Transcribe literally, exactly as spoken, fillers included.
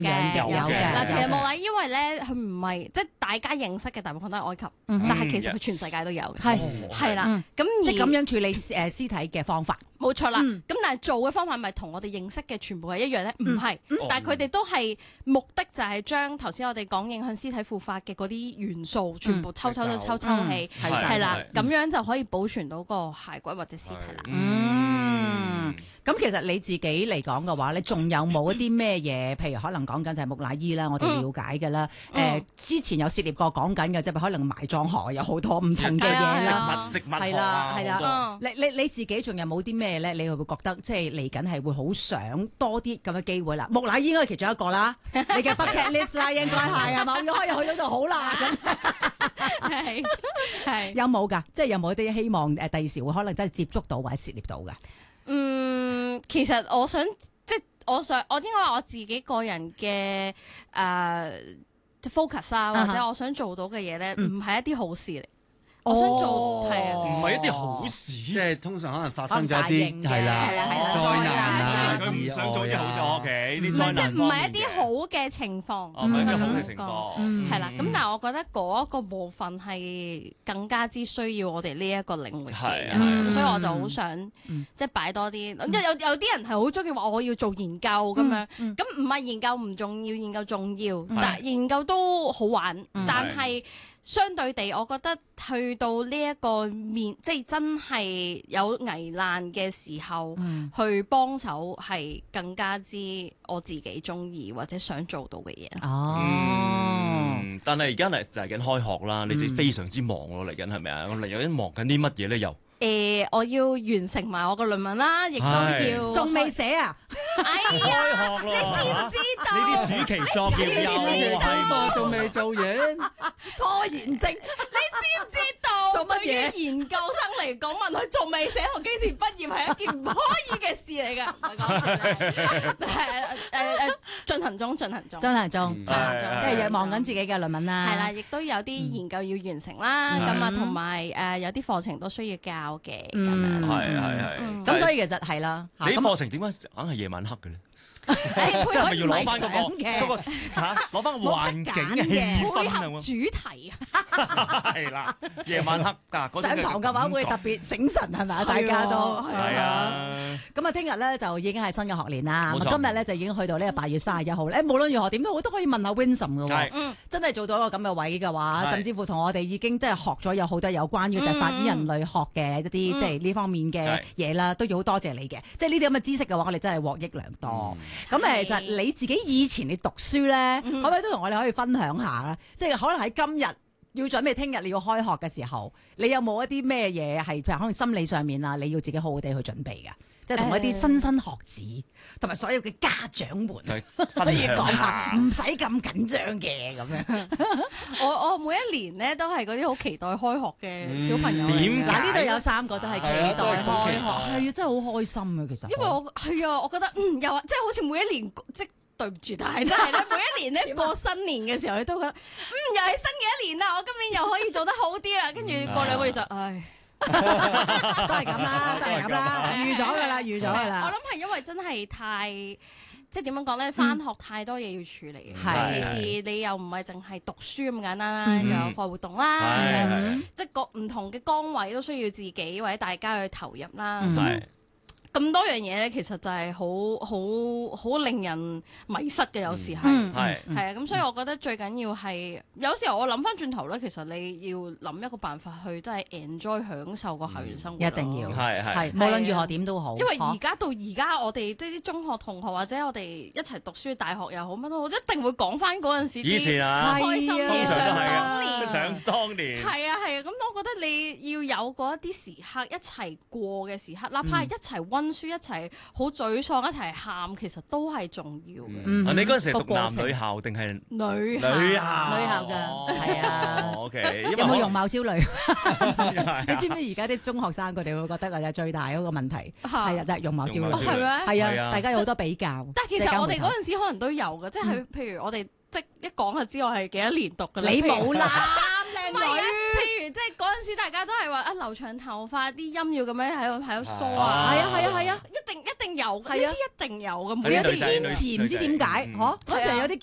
嘅， 有嘅嗱，其實有嘅木乃伊因為咧，佢唔係即係大家認識嘅大部分都係埃及， 嗯但係其實佢全世界都有嘅， 係係啦嗯， 咁而即係咁樣處理誒屍體嘅方法。 冇錯啦， 嗯咁但係做嘅方法咪同我哋認識嘅全部係一樣咧？唔係， 嗯但係佢哋都係目的就係將頭先我哋講影響屍體腐化嘅嗰啲元素全部抽抽抽抽抽氣， 係係啦， 係咁樣就可以保存到個骸骨或者屍體啦。 嗯，咁其實你自己嚟講嘅話，你仲有冇一啲咩嘢？譬如可能講緊就係木乃伊啦，我哋了解嘅啦。 嗯誒，之前有涉獵過講緊嘅，即係可能埋葬學有好多唔同嘅係啊嘢啦。 係啊植物植物係學啊， 啦係啦好多嗯你你你自己仲有冇啲咩咧？你會唔會覺得即係嚟緊係會好想多啲咁嘅機會啦？木乃伊應該係其中一個啦，你嘅 bucket list 啦，應該係係嘛？如果可以去到就好啦。咁係係。 有冇㗎？即係有冇啲希望誒第時會可能真係接觸到或者涉獵到㗎？ 嗯，其實我想即係我想，我應該話我自己個人嘅誒即係 focus 啊， 啊哈或者我想做到嘅嘢咧， 嗯唔係一啲好事嚟。我想做係啊。 唔係一啲好事， 即係通常可能發生咗一可能大型嘅啲係啦係啦係啦災難啊， 佢唔想做啲好事意外啊 ，OK， 唔係啲災難即係唔係一啲方面嘅好嘅情況， 哦，唔係一啲好嘅咁講情況， 嗯係啦。咁但係我覺得嗰一個部分係更加之需要我哋呢一個領域嘅係人， 係咁所以我就好想嗯即係擺多啲。因為有有啲人係好中意話我要做研究咁樣， 嗯咁唔係研究唔重要，研究重要，但係研究都好玩， 嗯但係。相對地，我覺得去到呢一個面，即係真係有危難嘅時候， 嗯去幫手係更加之我自己中意或者想做到嘅嘢。 哦。 嗯，但係而家嚟就係緊開學啦，你哋非常之忙喎，嚟緊係咪啊？我嚟緊忙緊啲乜嘢咧？又誒、我要完成埋我個論文啦，亦都係要仲未寫啊？ 哎呀， 開學咯， 知唔知道？ 呢啲暑期作業又係我仲未做完， 拖延症。 知唔知道？ 做乜嘢對於研究生嚟講，問佢仲未寫同幾時畢業係一件唔可以嘅事嚟㗎，唔係講笑。係誒誒進行中，進行中。 真係中， 嗯即係係又望緊自己嘅論文啦。 係啦，亦都有啲研究要完成啦， 嗯咁啊，同埋誒有啲課程都需要教嘅，咁嗯樣。 係係係。 嗯咁所以其實係啦。 你啲課程點解硬係夜晚黑嘅咧？ 誒即係咪要攞翻嗰唔係想嘅個嗰個嚇攞翻個環境嘅氣配氛合啊咁？ 主題啊， 係啦，夜晚黑㗎嗰種上堂嘅話會特別醒神係咪？大家都係啊。 咁啊，聽日咧就已經係新嘅學年啦。 冇錯今日咧就已經去到呢個八月三十一號咧。無論如何點都好，都可以問下 Vincent 嘅喎係。 嗯， 真係做到一個咁嘅位嘅話， 係甚至乎同我哋已經即係學咗有好多有關於就係法醫人類學嘅一啲嗯即係呢方面嘅嘢啦，都要好多謝你嘅。即係呢啲咁嘅知識嘅話，我哋真係獲益良多。咁誒， 係其實你自己以前你讀書咧，可唔可以都同我哋可以分享下咧？即係可能喺今日要準備聽日你要開學嘅時候，你有冇一啲咩嘢係譬如可能心理上面啊，你要自己好好地去準備㗎？即係同一啲新生學子同埋所有嘅家長們係可以講分享下， 下唔使咁緊張嘅咁樣。 我我每一年咧都係嗰啲好期待開學嘅小朋友嚟嘅。 嗯點解嗱，呢度有三個都係期待係啊開學， 都係好期待係啊，真係好開心啊！其實， 因為我係啊，我覺得嗯又話即係好似每一年即對唔住，但係真係咧每一年咧過新年嘅時候，你都覺得嗯又係新嘅一年啦，我今年又可以做得好啲啦，跟住過兩個月就唉。 都係咁啦，都係咁啦，預咗噶啦，預咗噶我啦。 諗係因為真係太即係點樣講咧，翻學太多嘢要處理嘅， 係尤其是你又唔係淨係讀書咁簡單啦， 嗯仲有課外活動啦， 係係嗯即係各唔同嘅崗位都需要自己或者大家去投入啦。 嗯係咁多樣嘢咧，其實就係好好好令人迷失嘅，有時係。 嗯係係啊，咁所以我覺得最緊要係，有時候我諗翻轉頭咧，其實你要諗一個辦法去真係 enjoy 享受個校園生活咯。 一定要係係係，無論如何點都好。 因為嗬而家到而家，我哋即係啲中學同學或者我哋一齊讀書，大學又好乜都好，一定會講翻嗰陣時啲以前啊， 開心係啊嘢， 通常都係想當啊， 年。 想當年係啊係啊，咁我覺得你要有嗰一啲時刻一齊過嘅時刻，哪怕係一齊温書、一齊好沮喪、一齊喊，其實都係重要嘅。 嗯啊你嗰陣時係讀個過程男女校定係女女校？ 女校㗎係啊哦，OK，因為有冇可能容貌焦慮？ 係啊你知唔知而家啲中學生佢哋會覺得係最大嗰個問題嚇係啊，就係容貌焦慮容貌。焦慮係咩？ 係係啊啊，大家有好多比較。 但係其實我哋嗰陣陣時可能都有嘅，即係譬如我哋即係一講就知我係幾多年讀㗎啦。 你譬如冇啦， 唔係啊， 靚女。 譬如即係嗰陣陣時大家都係話啊留長頭髮啲音要咁樣喺度喺度梳係啊， 啊係啊係啊， 一定一定有，呢係啊啲一定有嘅， 你有啲女仔女堅持唔知點解， 嗯嗬？嗰陣有啲